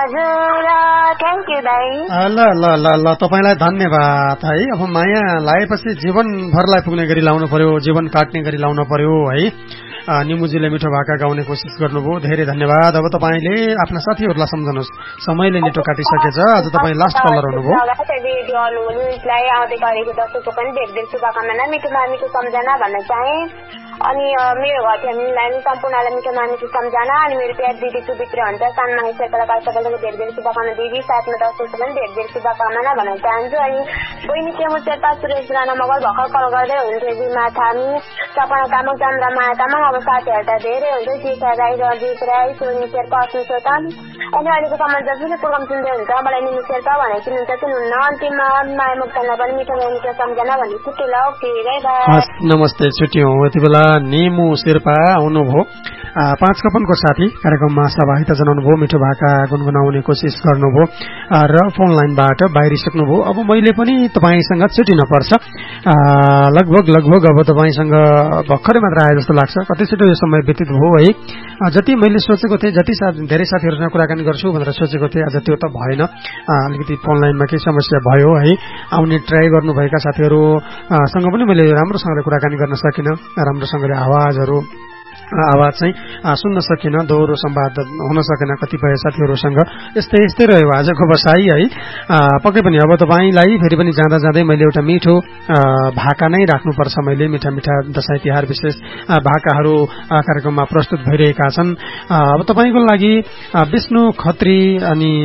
हजुर thank you दाइ। ल ल ल ल तपाईलाई धन्यवाद है। अब माया लाएपछि जीवनभरलाई पुग्ने गरी लाउनु पर्यो, जीवन काट्ने गरी लाउनु पर्यो है। निमुजीले मिठो भाका गाउने कोसिस गर्नुभयो, धेरै धन्यवाद। अब तपाईले आफ्ना साथीहरूलाई सम्झनुहोस्, समयले नेटो काटिसकेछ, आज तपाईँ लास्ट कलर हुनुभयो। न्युजलाई आउँदै गरेको दशैंको पनि धेरै धेरै शुभकामना, मिठो मामिको सम्झना भन्न चाहे। अनि मेरो घर फ्यामिलीलाई सम्पूर्णलाई मिठो मामिको सम्झना, अनि मेरो प्यार दिदी सुभित्र हुन्छ सानो मानिसहरूलाई सबैलाई धेरै धेरै शुभकामना दिदी, साथमा दशैंको पनि धेरै धेरै शुभकामना भन्न चाहन्छु। अनि बहिनी टेमु शेर्पा, सुरेश राणा मगर भर्खर कल गर्दै हुनुहुन्थ्यो, बिमा थामी, सपना तामाङ, चन्द्र माया तामाङ, अब साथीहरू त धेरै हुन्छ, शिखा राई, रजित राई, सोनी शेर्पा, अस्मी सोतान। अनि अहिलेको समय जसले प्रोग्राम सुन्दै हुन्छ मलाई निमु शेर्पा भनेर चिन्नुहुन्छ, चिन्नुहुन्न। अन्तिममा माया मुक्तनलाई पनि मिठो मिठो सम्झना भन्ने छुट्टी ल। Okay by by. नमस्ते, छुट्यौँ। यति बेला निमु शेर्पा आउनुभयो, 5 कपनको साथी कार्यक्रममा सहभागिता जनाउनुभयो, मिठो भाका गुनगुनाउने कोसिस गर्नुभयो र फोन लाइनबाट बाहिरिसक्नुभयो। अब मैले पनि तपाईसँग छुटिन पर्छ, लगभग अब तपाईसँग भर्खरै मात्र आए जस्तो लाग्छ। कति छिटो यो समय व्यतीत भयो है। जति मैले सोचेको थिएँ, जति धेरै साथीहरूसँग कुराकानी गर्छु भनेर सोचेको थिएँ, आज त्यो त भएन। अलिकति फोन लाइनमा केही समस्या भयो है। आउने ट्राई गर्नुभएका साथीहरूसँग पनि मैले राम्रोसँगले कुराकानी गर्न सकिनँ, राम्रोसँगले आवाज चाहिँ सुन्न सकिन, दोहोरो संवाद हुन सकेन कतिपय साथीहरूसँग। यस्तै रह्यो आजको बसाई है। पक्कै पनि अब तपाईलाई फेरि पनि जाँदा जाँदै मैले एउटा मिठो भाका नै राख्नुपर्छ। मैले मिठा मिठा दशैं तिहार विशेष भाकाहरू कार्यक्रममा प्रस्तुत भइरहेका छन्। अब तपाईको लागि विष्णु खत्री अनि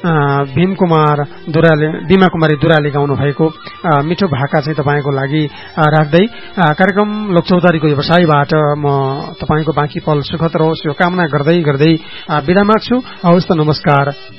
बिमा कुमारी दुराले गाउनु भएको मिठो भाका चाहिँ तपाईको लागि राख्दै कार्यक्रम लोकचौतारीको व्यवसायबाट म तपाईको बाँकी पल सुखद रहोस् यो कामना गर्दै बिदा माग्छु। हवस् त, नमस्कार।